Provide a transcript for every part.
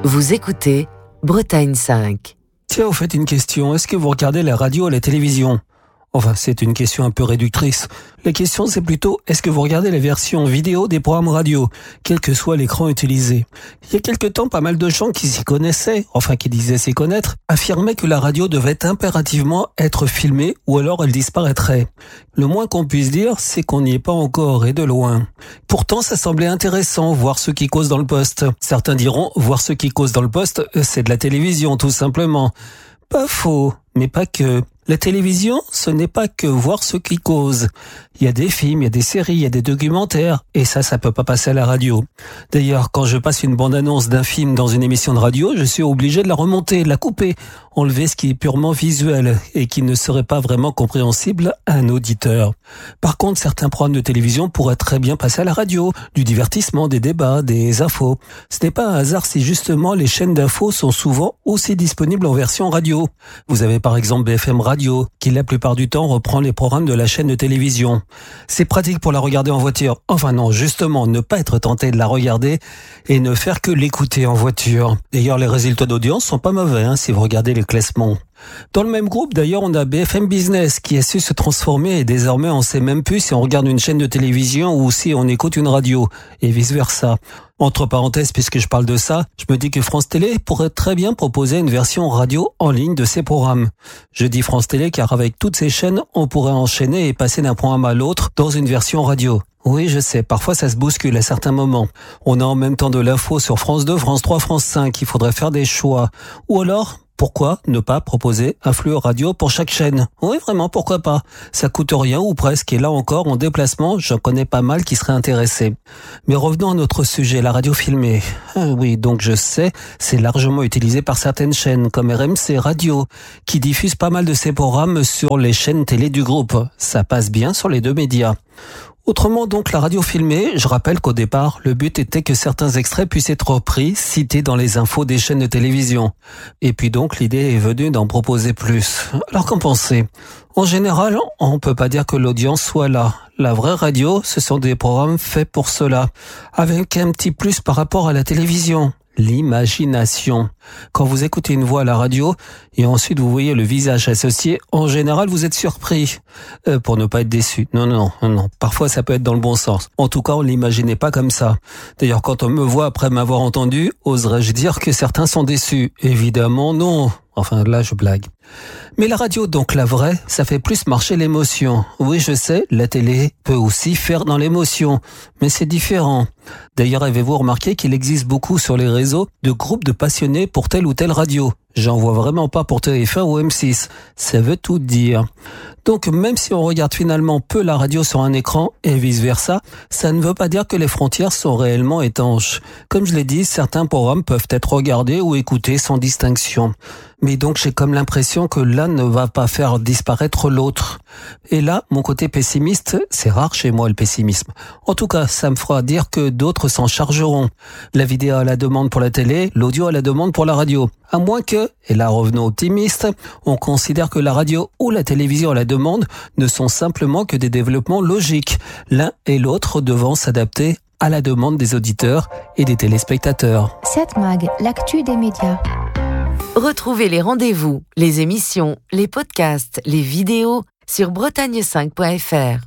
Vous écoutez Bretagne 5. Tiens, vous faites une question. Est-ce que vous regardez la radio ou la télévision ? Enfin, c'est une question un peu réductrice. La question, c'est plutôt, est-ce que vous regardez la version vidéo des programmes radio, quel que soit l'écran utilisé ? Il y a quelque temps, pas mal de gens qui s'y connaissaient, enfin qui disaient s'y connaître, affirmaient que la radio devait impérativement être filmée ou alors elle disparaîtrait. Le moins qu'on puisse dire, c'est qu'on n'y est pas encore et de loin. Pourtant, ça semblait intéressant, voir ce qui cause dans le poste. Certains diront, voir ce qui cause dans le poste, c'est de la télévision, tout simplement. Pas faux, mais pas que. La télévision, ce n'est pas que voir ce qui cause. Il y a des films, il y a des séries, il y a des documentaires, et ça peut pas passer à la radio. D'ailleurs, quand je passe une bande-annonce d'un film dans une émission de radio, je suis obligé de la remonter, de la couper, enlever ce qui est purement visuel et qui ne serait pas vraiment compréhensible à un auditeur. Par contre, certains programmes de télévision pourraient très bien passer à la radio, du divertissement, des débats, des infos. Ce n'est pas un hasard si justement les chaînes d'infos sont souvent aussi disponibles en version radio. Vous avez par exemple BFM Radio, qui la plupart du temps reprend les programmes de la chaîne de télévision. C'est pratique pour la regarder en voiture. Enfin non, justement, ne pas être tenté de la regarder et ne faire que l'écouter en voiture. D'ailleurs, les résultats d'audience sont pas mauvais si vous regardez les classements. Dans le même groupe, d'ailleurs, on a BFM Business qui a su se transformer et désormais on sait même plus si on regarde une chaîne de télévision ou si on écoute une radio et vice-versa. Entre parenthèses, puisque je parle de ça, je me dis que France Télé pourrait très bien proposer une version radio en ligne de ses programmes. Je dis France Télé car avec toutes ces chaînes, on pourrait enchaîner et passer d'un programme à l'autre dans une version radio. Oui, je sais, parfois ça se bouscule à certains moments. On a en même temps de l'info sur France 2, France 3, France 5, il faudrait faire des choix. Ou alors, pourquoi ne pas proposer un flux radio pour chaque chaîne ? Oui, vraiment, pourquoi pas ? Ça coûte rien ou presque, et là encore, en déplacement, j'en connais pas mal qui seraient intéressés. Mais revenons à notre sujet, la radio filmée. Ah oui, donc je sais, c'est largement utilisé par certaines chaînes, comme RMC Radio, qui diffusent pas mal de ses programmes sur les chaînes télé du groupe. Ça passe bien sur les deux médias. Autrement donc, la radio filmée, je rappelle qu'au départ, le but était que certains extraits puissent être repris, cités dans les infos des chaînes de télévision. Et puis donc, l'idée est venue d'en proposer plus. Alors qu'en pensez ? En général, on peut pas dire que l'audience soit là. La vraie radio, ce sont des programmes faits pour cela, avec un petit plus par rapport à la télévision. L'imagination. Quand vous écoutez une voix à la radio et ensuite vous voyez le visage associé, en général vous êtes surpris pour ne pas être déçu. Non. Parfois ça peut être dans le bon sens. En tout cas, on l'imaginait pas comme ça. D'ailleurs, quand on me voit après m'avoir entendu, oserais-je dire que certains sont déçus ? Évidemment non. Enfin là, je blague. Mais la radio, donc la vraie, ça fait plus marcher l'émotion. Oui, je sais, la télé peut aussi faire dans l'émotion, mais c'est différent. D'ailleurs, avez-vous remarqué qu'il existe beaucoup sur les réseaux de groupes de passionnés pour telle ou telle radio ? J'en vois vraiment pas pour TF1 ou M6. Ça veut tout dire. Donc, même si on regarde finalement peu la radio sur un écran et vice-versa, ça ne veut pas dire que les frontières sont réellement étanches. Comme je l'ai dit, certains programmes peuvent être regardés ou écoutés sans distinction. Mais donc, j'ai comme l'impression que l'un ne va pas faire disparaître l'autre. Et là, mon côté pessimiste, c'est rare chez moi le pessimisme. En tout cas, ça me fera dire que d'autres s'en chargeront. La vidéo à la demande pour la télé, l'audio à la demande pour la radio. À moins que, et là revenons optimistes, on considère que la radio ou la télévision à la demande ne sont simplement que des développements logiques, l'un et l'autre devant s'adapter à la demande des auditeurs et des téléspectateurs. 7 Mag, l'actu des médias. Retrouvez les rendez-vous, les émissions, les podcasts, les vidéos sur bretagne5.fr.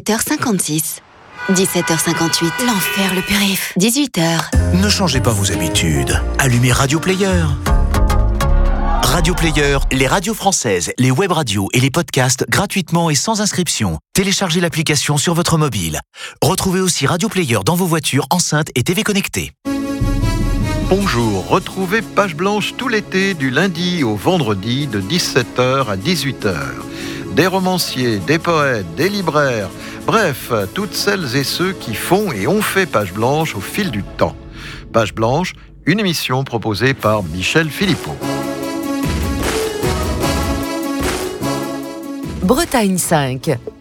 17h56. 17h58. L'enfer, le périph'. 18h. Ne changez pas vos habitudes. Allumez Radio Player. Radio Player, les radios françaises, les web radios et les podcasts gratuitement et sans inscription. Téléchargez l'application sur votre mobile. Retrouvez aussi Radio Player dans vos voitures, enceintes et TV connectées. Bonjour, retrouvez Page Blanche tout l'été du lundi au vendredi de 17h à 18h. Des romanciers, des poètes, des libraires, bref, toutes celles et ceux qui font et ont fait Page Blanche au fil du temps. Page Blanche, une émission proposée par Michel Philippot. Bretagne 5.